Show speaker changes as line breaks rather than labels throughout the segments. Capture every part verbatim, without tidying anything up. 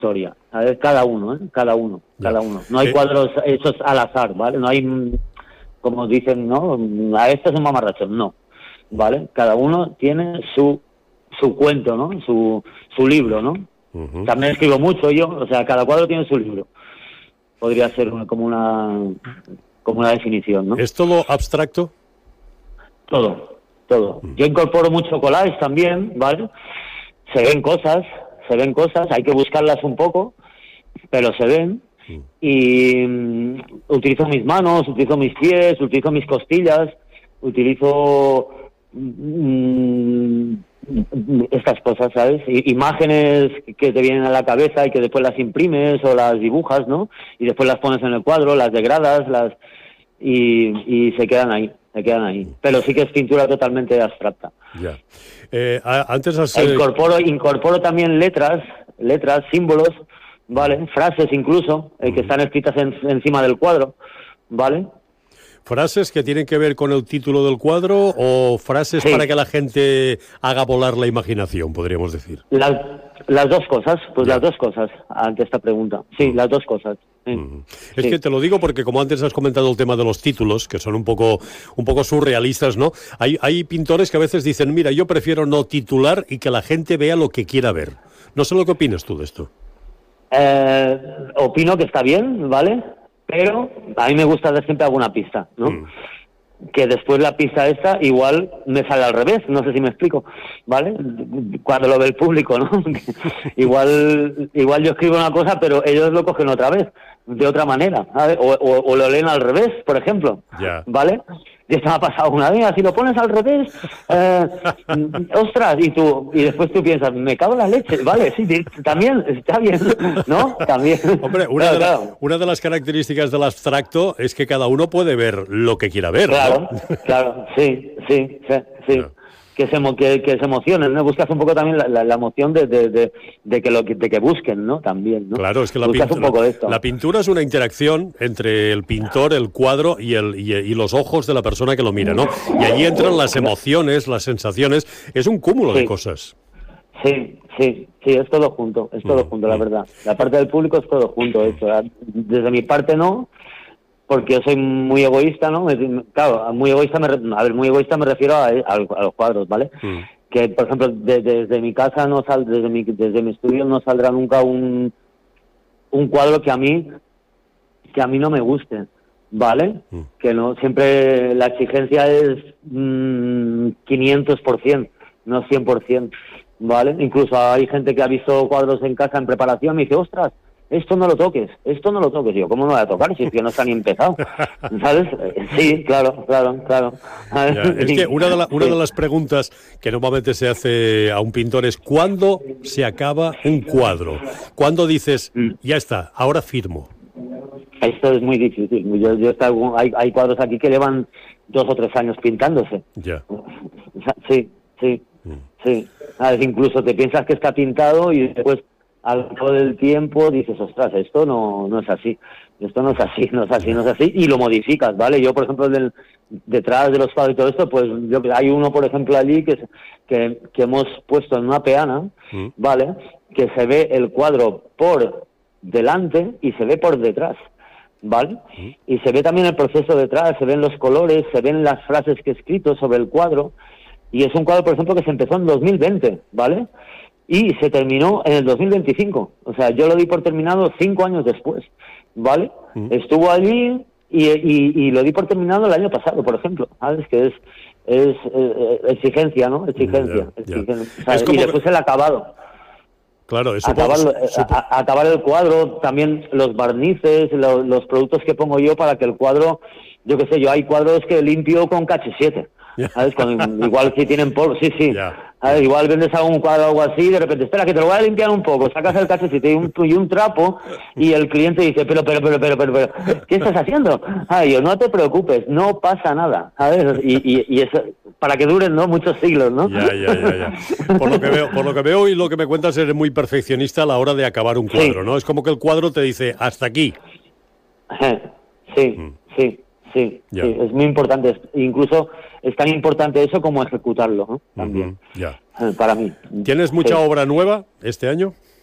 historia, ¿sabes? Cada uno, ¿eh? Cada uno, ya. cada uno. No hay eh. cuadros hechos al azar, ¿vale? No hay, como dicen, ¿no? A este es un mamarracho, no, ¿vale? Cada uno tiene su su cuento, ¿no? Su su libro, ¿no? Uh-huh. También escribo mucho yo, o sea, cada cuadro tiene su libro. Podría ser una, como una como una definición, ¿no?
¿Es todo abstracto?
Todo, todo. Uh-huh. Yo incorporo mucho collage también, ¿vale? Se ven cosas, se ven cosas, hay que buscarlas un poco, pero se ven. Uh-huh. Y um, utilizo mis manos, utilizo mis pies, utilizo mis costillas, utilizo um, estas cosas, ¿sabes? I- imágenes que te vienen a la cabeza y que después las imprimes o las dibujas, ¿no? Y después las pones en el cuadro, las degradas, las y, y se quedan ahí, se quedan ahí. Pero sí que es pintura totalmente abstracta.
Ya. Eh, antes has...
e incorporo, incorporo también letras, letras, símbolos, ¿vale? Frases incluso, eh, que están escritas en, encima del cuadro, ¿vale?
¿Frases que tienen que ver con el título del cuadro o frases sí. para que la gente haga volar la imaginación, podríamos decir?
Las, las dos cosas, pues ya. las dos cosas, ante esta pregunta. Sí, uh-huh. las dos cosas. Sí.
Uh-huh. Es
sí.
que te lo digo porque como antes has comentado el tema de los títulos, que son un poco un poco surrealistas, ¿no? Hay, hay pintores que a veces dicen, mira, yo prefiero no titular y que la gente vea lo que quiera ver. No sé lo que opinas tú de esto.
Eh, opino que está bien, ¿vale? Pero a mí me gusta dar siempre alguna pista, ¿no? Mm. Que después la pista esta igual me sale al revés, no sé si me explico, ¿vale? Cuando lo ve el público, ¿no? igual igual yo escribo una cosa, pero ellos lo cogen otra vez, de otra manera, ¿sabes? O, o, o lo leen al revés, por ejemplo,
yeah.
¿vale? Y esto me ha pasado una vez, si lo pones al revés, eh, ostras, y tú y después tú piensas, me cago en la leche, vale, sí, también, está bien, ¿no? También.
Hombre, una, claro, de la, claro. una de las características del abstracto es que cada uno puede ver lo que quiera ver,
claro,
¿no?
Claro, sí, sí, sí, sí. No. Que se, que, que se emocionen, ¿no? Buscas un poco también la, la, la emoción de, de, de, de, que lo, de que busquen, ¿no? También, ¿no?
Claro, es que la,
Buscas
pintura,
un poco esto.
la pintura es una interacción entre el pintor, el cuadro y, el, y, y los ojos de la persona que lo mira, ¿no? Y allí entran las emociones, las sensaciones, es un cúmulo
sí.
de cosas.
Sí, sí, sí, es todo junto, es todo mm, junto, la mm. verdad. La parte del público es todo junto, esto. Desde mi parte no, porque yo soy muy egoísta, ¿no? Claro, muy egoísta me, a ver, muy egoísta me refiero a, a, a los cuadros, ¿vale? Mm. Que, por ejemplo, de, de, desde mi casa, no sal, desde mi desde mi estudio no saldrá nunca un un cuadro que a mí que a mí no me guste, ¿vale? Mm. Que no, siempre la exigencia es mmm, quinientos por ciento, no cien por ciento, ¿vale? Incluso hay gente que ha visto cuadros en casa en preparación y me dice, ostras, esto no lo toques, esto no lo toques. Yo, ¿cómo no lo voy a tocar si es que no está ni empezado? ¿Sabes? Sí, claro, claro, claro.
Ya, es que una de, la, una de las preguntas que normalmente se hace a un pintor es ¿cuándo se acaba un cuadro? ¿Cuándo dices, ya está, ahora firmo?
Esto es muy difícil. Yo, yo está, hay, hay cuadros aquí que llevan dos o tres años pintándose.
Ya.
Sí, sí, sí. A ver, incluso te piensas que está pintado y después al cabo del tiempo dices, ostras, esto no no es así, esto no es así, no es así, no es así, y lo modificas, ¿vale? Yo, por ejemplo, del, detrás de los cuadros y todo esto, pues yo, hay uno, por ejemplo, allí que, que, que hemos puesto en una peana, mm. ¿vale? Que se ve el cuadro por delante y se ve por detrás, ¿vale? Mm. Y se ve también el proceso detrás, se ven los colores, se ven las frases que he escrito sobre el cuadro, y es un cuadro, por ejemplo, que se empezó en dos mil veinte, ¿vale? Y se terminó en el dos mil veinticinco. O sea, yo lo di por terminado cinco años después, ¿vale? Mm. Estuvo allí y, y, y lo di por terminado el año pasado, por ejemplo, ¿sabes? Que es, es eh, exigencia, ¿no? Exigencia. Yeah, yeah. exigencia. O sea, y después que... el acabado.
Claro, eso
acabar,
puedo...
a, a, acabar el cuadro, también los barnices, lo, los productos que pongo yo para que el cuadro, yo qué sé, yo hay cuadros que limpio con K H siete. ¿Sabes? Con, igual si tienen polvo, sí, sí. Yeah. ¿Sabes? Igual vendes a un cuadro o algo así, de repente, espera, que te lo voy a limpiar un poco, sacas el cachecito y un, y un trapo, y el cliente dice, pero, pero, pero, pero, pero, pero, ¿qué estás haciendo? Ah, yo, no te preocupes, no pasa nada, ¿sabes? Y, y, y eso, para que duren, ¿no? Muchos siglos, ¿no?
Ya, ya, ya, ya. Por lo que veo, por lo que veo y lo que me cuentas, eres muy perfeccionista a la hora de acabar un cuadro, sí. ¿no? Es como que el cuadro te dice, hasta aquí.
Sí, mm. sí. Sí, sí, es muy importante. Incluso es tan importante eso como ejecutarlo, ¿no? También.
Uh-huh, ya.
Para mí.
¿Tienes mucha
sí.
obra nueva este año?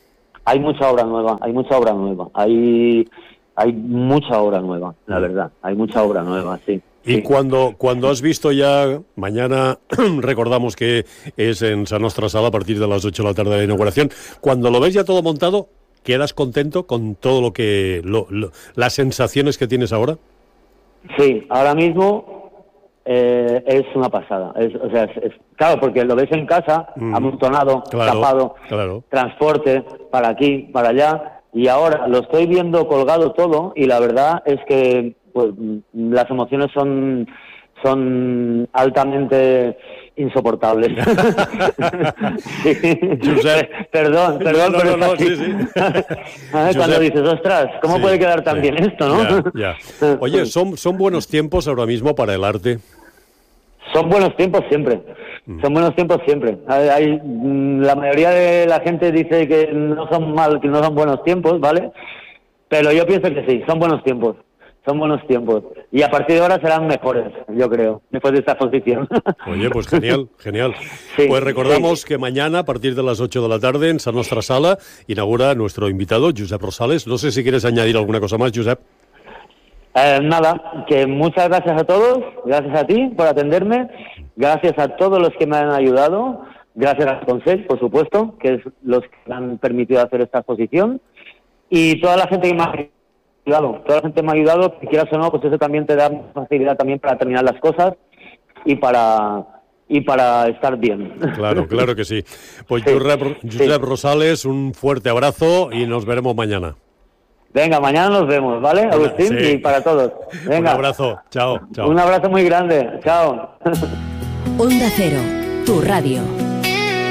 hay mucha obra nueva, hay mucha obra nueva, hay, hay mucha obra nueva, la verdad, hay mucha obra nueva, sí.
Y
sí.
cuando, cuando has visto ya, mañana recordamos que es en Sa Nostra Sala a partir de las ocho de la tarde de la inauguración, cuando lo ves ya todo montado, ¿quedas contento con todo lo que, lo, lo, las sensaciones que tienes ahora?
Sí, ahora mismo eh, es una pasada. Es, o sea, es, es, claro, porque lo ves en casa, mm. amontonado,
claro,
tapado,
claro.
transporte para aquí, para allá, y ahora lo estoy viendo colgado todo, y la verdad es que pues, las emociones son son altamente insoportables. Sí.
Josep.
Perdón, perdón,
no, no,
pero
no, no, sí, sí.
Cuando
Josep.
dices, ostras, ¿cómo sí, puede quedar tan sí. bien esto, no?
Ya, ya. Oye, ¿son, ¿son buenos tiempos ahora mismo para el arte?
Son buenos tiempos siempre, mm. son buenos tiempos siempre. Hay, hay, la mayoría de la gente dice que no son mal, que no son buenos tiempos, ¿vale? Pero yo pienso que sí, son buenos tiempos. Son buenos tiempos. Y a partir de ahora serán mejores, yo creo, después de esta posición.
Oye, pues genial, genial.
Sí,
pues recordamos
sí.
que mañana, a partir de las ocho de la tarde, en Sa Nostra Sala, inaugura nuestro invitado, Josep Rosales. No sé si quieres añadir alguna cosa más, Josep.
Eh, nada, que muchas gracias a todos, gracias a ti por atenderme, gracias a todos los que me han ayudado, gracias al Consell, por supuesto, que es los que me han permitido hacer esta exposición, y toda la gente que me ha ayudado, toda la gente me ha ayudado, que quieras o no, pues eso también te da facilidad también para terminar las cosas y para y para estar bien.
Claro, claro que sí. Pues
sí,
Josep, Josep
sí.
Rosales, un fuerte abrazo y nos veremos mañana.
Venga, mañana nos vemos, ¿vale, Agustín? Sí. Y para todos. Venga.
Un abrazo, chao, chao.
Un abrazo muy grande, chao.
Onda Cero, tu radio.